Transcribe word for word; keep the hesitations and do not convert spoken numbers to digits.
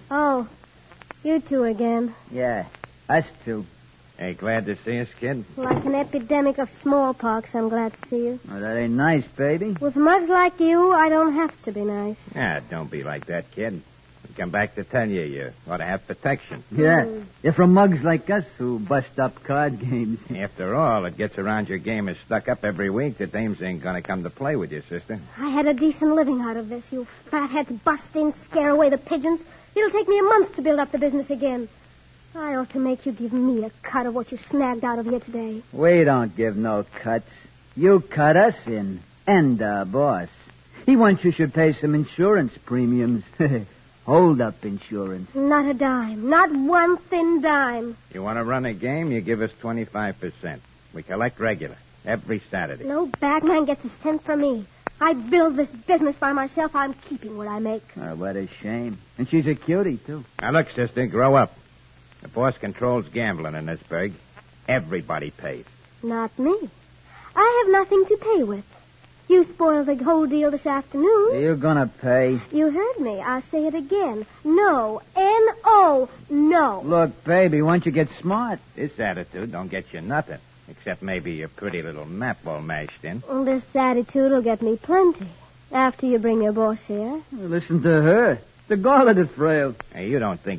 Oh, you two again. Yeah, us two. Hey, glad to see us, kid? Like an epidemic of smallpox, I'm glad to see you. Oh, that ain't nice, baby. With mugs like you, I don't have to be nice. Ah, don't be like that, kid. We come back to tell you you ought to have protection. Yeah, Mm. you're from mugs like us who bust up card games. After all, it gets around your game is stuck up every week. The dames ain't going to come to play with you, sister. I had a decent living out of this. You fatheads bust in, scare away the pigeons. It'll take me a month to build up the business again. I ought to make you give me a cut of what you snagged out of here today. We don't give no cuts. You cut us in. And the boss. He wants you should pay some insurance premiums. Hold-up insurance. Not a dime. Not one thin dime. You want to run a game, you give us twenty-five percent. We collect regular, every Saturday. No bagman gets a cent from me. I build this business by myself. I'm keeping what I make. Oh, what a shame. And she's a cutie, too. Now, look, sister, grow up. The boss controls gambling in this burg. Everybody pays. Not me. I have nothing to pay with. You spoiled the whole deal this afternoon. You're gonna pay. You heard me. I'll say it again. No. N O. No. Look, baby, why don't you get smart? This attitude don't get you nothing, except maybe your pretty little map all mashed in. Well, this attitude will get me plenty. After you bring your boss here. Listen to her. The gall of the frail. Hey, you don't think